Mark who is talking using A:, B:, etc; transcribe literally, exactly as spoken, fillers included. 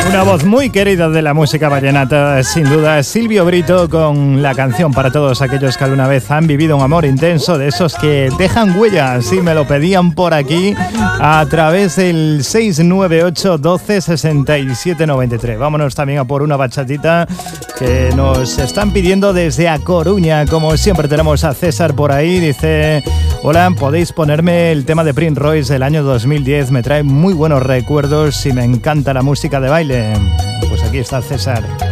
A: Una voz muy querida de la música vallenata, sin duda, Silvio Brito, con la canción para todos aquellos que alguna vez han vivido un amor intenso, de esos que dejan huellas, y me lo pedían por aquí a través del seis nueve ocho, doce, sesenta y siete, noventa y tres. Vámonos también a por una bachatita que nos están pidiendo desde A Coruña. Como siempre tenemos a César por ahí, dice: hola, podéis ponerme el tema de Prince Royce del año dos mil diez, me trae muy buenos recuerdos y me encanta la música de baile. Pues aquí está César.